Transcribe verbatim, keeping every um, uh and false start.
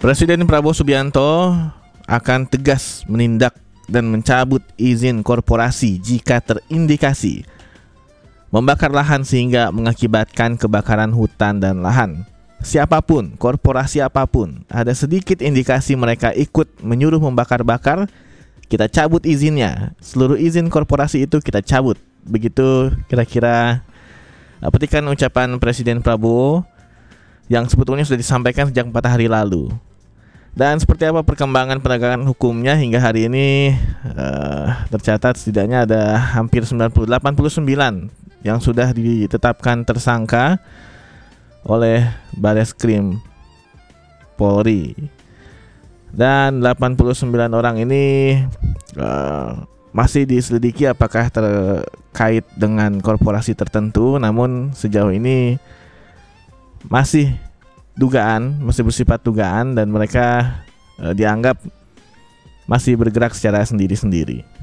Presiden Prabowo Subianto akan tegas menindak dan mencabut izin korporasi jika terindikasi membakar lahan sehingga mengakibatkan kebakaran hutan dan lahan. Siapapun, korporasi apapun, ada sedikit indikasi mereka ikut menyuruh membakar-bakar, kita cabut izinnya. Seluruh izin korporasi itu kita cabut. Begitu kira-kira petikan ucapan Presiden Prabowo yang sebetulnya sudah disampaikan sejak empat hari lalu. Dan seperti apa perkembangan penegakan hukumnya hingga hari ini, uh, tercatat setidaknya ada hampir sembilan puluh, delapan puluh sembilan yang sudah ditetapkan tersangka oleh Bareskrim Polri. Dan delapan puluh sembilan orang ini uh, masih diselidiki apakah terkait dengan korporasi tertentu, namun sejauh ini masih dugaan, masih bersifat dugaan dan mereka uh, dianggap masih bergerak secara sendiri-sendiri.